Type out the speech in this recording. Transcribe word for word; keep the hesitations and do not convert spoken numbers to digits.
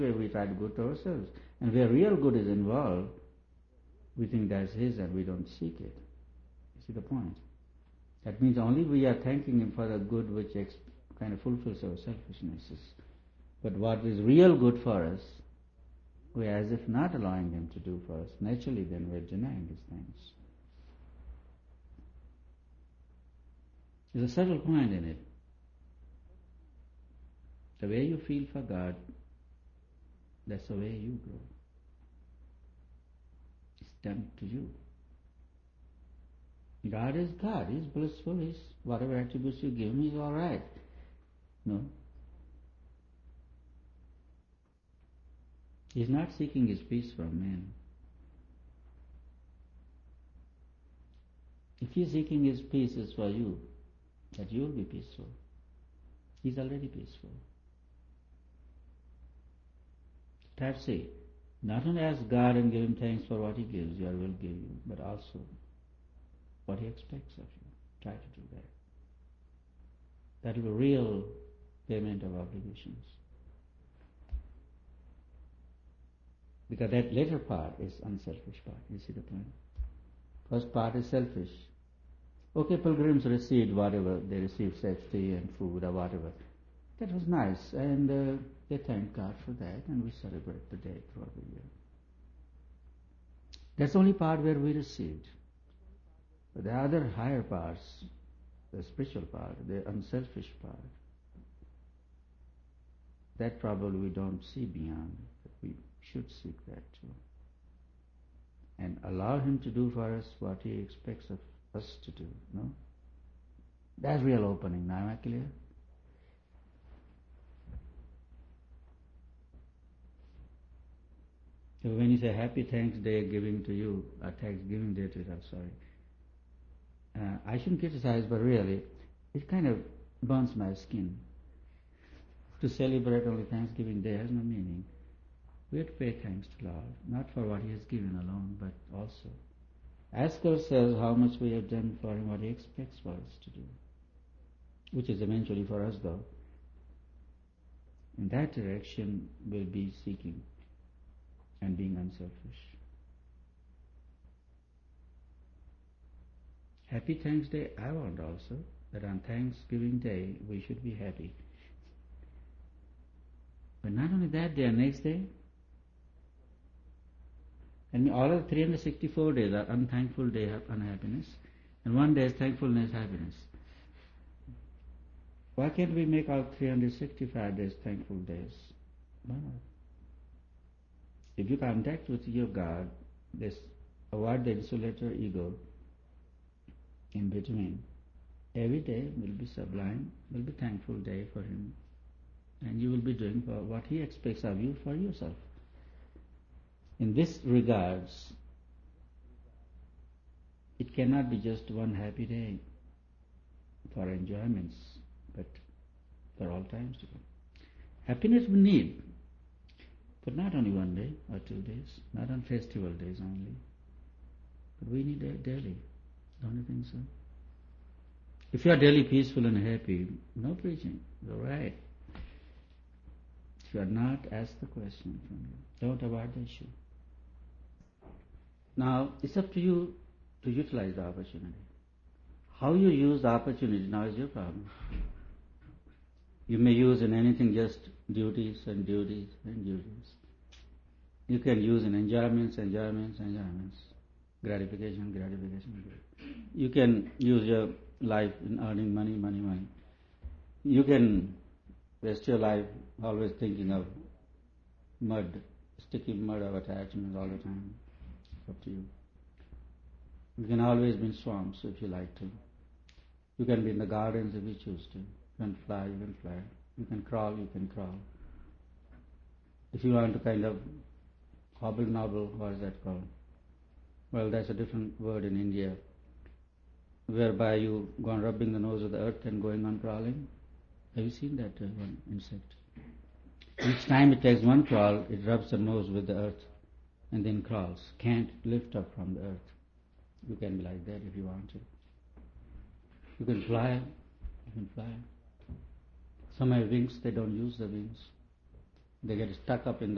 where we try to good to ourselves. And where real good is involved, we think that's His and we don't seek it. You see the point? That means only we are thanking Him for the good which ex- kind of fulfills our selfishnesses. But what is real good for us, we are as if not allowing Him to do for us. Naturally then we are denying His thanks. There's a subtle point in it. The way you feel for God, that's the way you grow. It's done to you. God is God. He's blissful. He's whatever attributes you give Him, He's all right. No. He's not seeking His peace from men. If He's seeking His peace, it's for you, that you will be peaceful. He's already peaceful. Perhaps say, not only ask God and give Him thanks for what He gives you or will give you, but also what He expects of you. Try to do that. That will be real payment of obligations. Because that later part is unselfish part. You see the point? First part is selfish. Okay, pilgrims received whatever, they received safety and food or whatever. That was nice, and uh, they thank God for that, and we celebrate the day throughout the year. That's the only part where we received. But the other higher parts, the spiritual part, the unselfish part, that probably we don't see beyond, but we should seek that too. And allow Him to do for us what He expects of us to do, no? That's real opening. Now am I clear? So when you say Happy Thanks Day giving to you, or Thanksgiving Day to you, I'm sorry, uh, I shouldn't criticize, but really, it kind of burns my skin. To celebrate only Thanksgiving Day has no meaning. We have to pay thanks to Lord, not for what He has given alone, but also ask ourselves how much we have done for Him, what He expects for us to do, which is eventually for us though. In that direction we'll be seeking and being unselfish. Happy Thanks Day, I want also that on Thanksgiving Day we should be happy. But not only that day, next day, and all of three hundred sixty-four days are unthankful day of unhappiness, and one day is thankfulness, happiness. Why can't we make all three hundred sixty-five days thankful days? Why not? If you contact with your God, this avoid the insulator ego in between. Every day will be sublime, will be thankful day for Him, and you will be doing for what He expects of you for yourself. In this regards, it cannot be just one happy day for enjoyments, but for all times to come. Happiness we need, but not only one day or two days, not on festival days only, but we need it daily. Don't you think so? If you are daily peaceful and happy, no preaching, you're right. If you are not, ask the question from you. Don't avoid the issue. Now, it's up to you to utilize the opportunity. How you use the opportunity now is your problem. You may use in anything just duties and duties and duties. You can use in enjoyments, enjoyments, enjoyments, gratification, gratification. You can use your life in earning money, money, money. You can waste your life always thinking of mud, sticky mud of attachments all the time. It's up to you. You can always be in swamps if you like to. You can be in the gardens if you choose to. You can fly, you can fly. You can crawl, you can crawl. If you want to kind of hobble nobble, what is that called? Well, that's a different word in India, whereby you go on rubbing the nose of the earth and going on crawling. Have you seen that uh, one insect? Each time it takes one crawl, it rubs the nose with the earth and then crawls. Can't lift up from the earth. You can be like that if you want to. You can fly. You can fly. Some have wings, they don't use the wings. They get stuck up in the